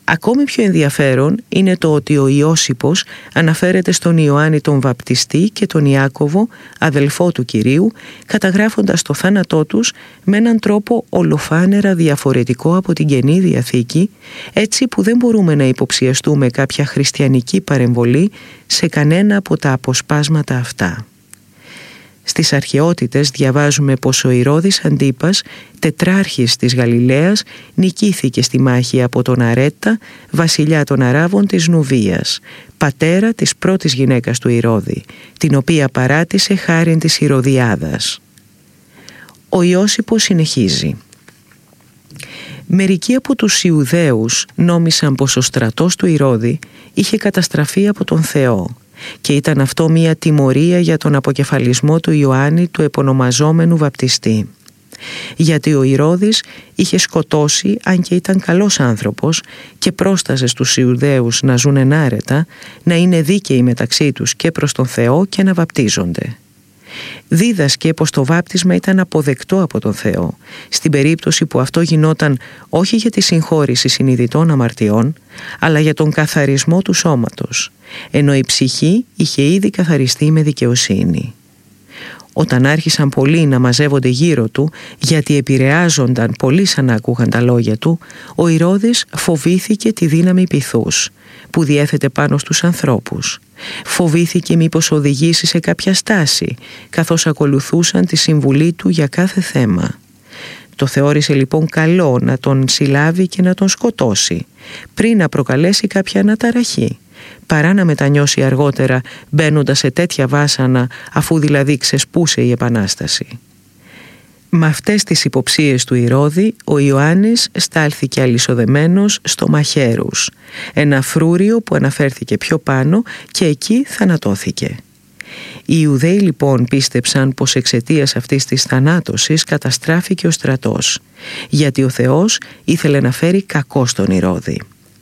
Ακόμη πιο ενδιαφέρον είναι το ότι ο Ιώσυπος αναφέρεται στον Ιωάννη τον Βαπτιστή και τον Ιάκωβο, αδελφό του Κυρίου, καταγράφοντας το θάνατό τους με έναν τρόπο ολοφάνερα διαφορετικό από την Καινή Διαθήκη, έτσι που δεν μπορούμε να υποψιαστούμε κάποια χριστιανική παρεμβολή σε κανένα από τα αποσπάσματα αυτά. Στις αρχαιότητες διαβάζουμε πως ο Ηρώδης Αντίπας, τετράρχης της Γαλιλαίας, νικήθηκε στη μάχη από τον Αρέτα, βασιλιά των Αράβων της Νουβίας, πατέρα της πρώτης γυναίκας του Ηρώδη, την οποία παράτησε χάριν της Ηρωδιάδας. Ο Ιώσυπος συνεχίζει. Μερικοί από τους Ιουδαίους νόμισαν πως ο στρατός του Ηρώδη είχε καταστραφεί από τον Θεό και ήταν αυτό μία τιμωρία για τον αποκεφαλισμό του Ιωάννη του επωνομαζόμενου βαπτιστή. Γιατί ο Ηρώδης είχε σκοτώσει, αν και ήταν καλός άνθρωπος, και πρόσταζε στους Ιουδαίους να ζουν ενάρετα, να είναι δίκαιοι μεταξύ τους και προς τον Θεό και να βαπτίζονται. Δίδασκε πως το βάπτισμα ήταν αποδεκτό από τον Θεό, στην περίπτωση που αυτό γινόταν όχι για τη συγχώρηση συνειδητών αμαρτιών, αλλά για τον καθαρισμό του σώματος, ενώ η ψυχή είχε ήδη καθαριστεί με δικαιοσύνη. Όταν άρχισαν πολλοί να μαζεύονται γύρω του, γιατί επηρεάζονταν πολλοί σαν να άκουγαν τα λόγια του, ο Ηρώδης φοβήθηκε τη δύναμη πειθούς που διέθετε πάνω στους ανθρώπους. Φοβήθηκε μήπως οδηγήσει σε κάποια στάση, καθώς ακολουθούσαν τη συμβουλή του για κάθε θέμα. Το θεώρησε λοιπόν καλό να τον συλλάβει και να τον σκοτώσει, πριν να προκαλέσει κάποια αναταραχή, παρά να μετανιώσει αργότερα μπαίνοντας σε τέτοια βάσανα, αφού δηλαδή ξεσπούσε η Επανάσταση. Με αυτές τις υποψίες του Ηρώδη, ο Ιωάννης στάλθηκε αλυσοδεμένος στο Μαχαίρους, ένα φρούριο που αναφέρθηκε πιο πάνω, και εκεί θανατώθηκε. Οι Ιουδαίοι λοιπόν πίστεψαν πως εξαιτίας αυτής της θανάτωσης καταστράφηκε ο στρατός, γιατί ο Θεός ήθελε να φέρει κακό στον Ηρώδη.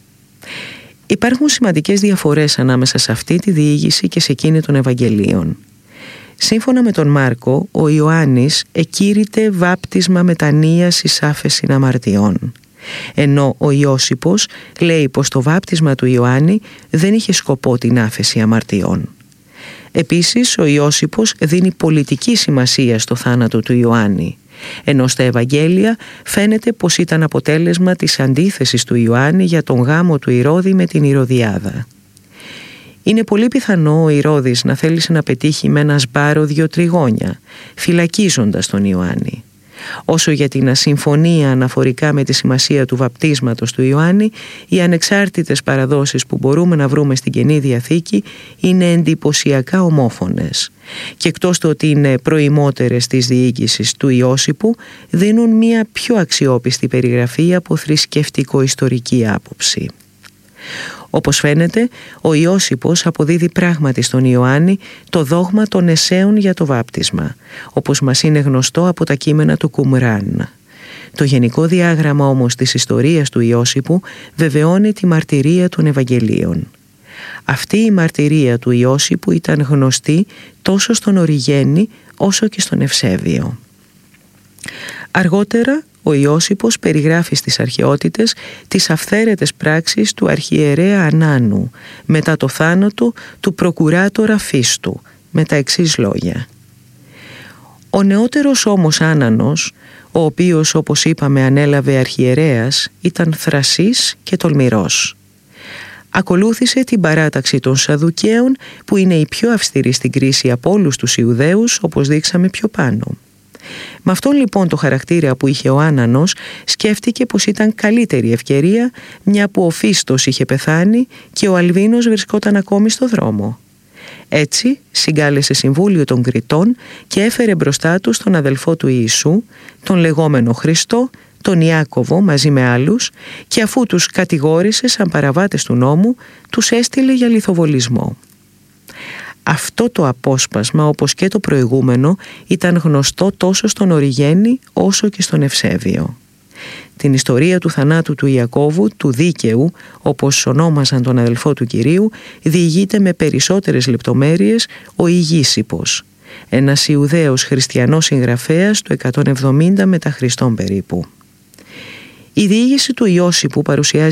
Υπάρχουν σημαντικές διαφορές ανάμεσα σε αυτή τη διήγηση και σε εκείνη των Ευαγγελίων. Σύμφωνα με τον Μάρκο, ο Ιωάννης εκήρυτε βάπτισμα μετανοίας εις άφεσιν αμαρτιών, ενώ ο Ιώσυπος λέει πως το βάπτισμα του Ιωάννη δεν είχε σκοπό την άφεση αμαρτιών. Επίσης, ο Ιώσυπος δίνει πολιτική σημασία στο θάνατο του Ιωάννη, ενώ στα Ευαγγέλια φαίνεται πως ήταν αποτέλεσμα της αντίθεσης του Ιωάννη για τον γάμο του Ηρώδη με την Ηρωδιάδα. Είναι πολύ πιθανό ο Ηρώδης να θέλησε να πετύχει με ένα σπάρο 2 τριγώνια, φυλακίζοντας τον Ιωάννη. Όσο για την ασυμφωνία αναφορικά με τη σημασία του βαπτίσματος του Ιωάννη, οι ανεξάρτητες παραδόσεις που μπορούμε να βρούμε στην Καινή Διαθήκη είναι εντυπωσιακά ομόφωνες, και εκτός του ότι είναι προημότερες της διοίκησης του Ιώσυπου, δίνουν μια πιο αξιόπιστη περιγραφή από θρησκευτικο-ιστορική άποψη. Όπως φαίνεται, ο Ιώσυπος αποδίδει πράγματι στον Ιωάννη το δόγμα των εσέων για το βάπτισμα, όπως μας είναι γνωστό από τα κείμενα του Κουμράν. Το γενικό διάγραμμα όμως της ιστορίας του Ιώσυπου βεβαιώνει τη μαρτυρία των Ευαγγελίων. Αυτή η μαρτυρία του Ιώσυπου ήταν γνωστή τόσο στον Οριγένη όσο και στον Ευσέβιο. Αργότερα, ο Ιώσυπος περιγράφει στις αρχαιότητες τις αυθαίρετες πράξεις του αρχιερέα Ανάνου μετά το θάνατο του προκουράτορα Φίστου, με τα εξής λόγια. Ο νεότερος όμως Άνανος, ο οποίος όπως είπαμε ανέλαβε αρχιερέας, ήταν θρασής και τολμηρός. Ακολούθησε την παράταξη των Σαδουκαίων, που είναι η πιο αυστηρή στην κρίση από όλους τους Ιουδαίους, όπως δείξαμε πιο πάνω. Με αυτόν λοιπόν το χαρακτήρα που είχε ο Άνανος, σκέφτηκε πως ήταν καλύτερη ευκαιρία, μια που ο Φίστος είχε πεθάνει και ο Αλβίνος βρισκόταν ακόμη στο δρόμο. Έτσι συγκάλεσε συμβούλιο των Κριτών και έφερε μπροστά τους τον αδελφό του Ιησού, τον λεγόμενο Χριστό, τον Ιάκωβο μαζί με άλλους, και αφού τους κατηγόρησε σαν παραβάτες του νόμου, τους έστειλε για λιθοβολισμό. Αυτό το απόσπασμα, όπως και το προηγούμενο, ήταν γνωστό τόσο στον Οριγένη όσο και στον Ευσέβιο. Την ιστορία του θανάτου του Ιακώβου, του δίκαιου, όπως ονόμαζαν τον αδελφό του Κυρίου, διηγείται με περισσότερες λεπτομέρειες ο Ηγήσυπος, ένας Ιουδαίος χριστιανός συγγραφέας του 170 μετά Χριστόν περίπου. Η διήγηση του Ιώσυπου παρουσιάζει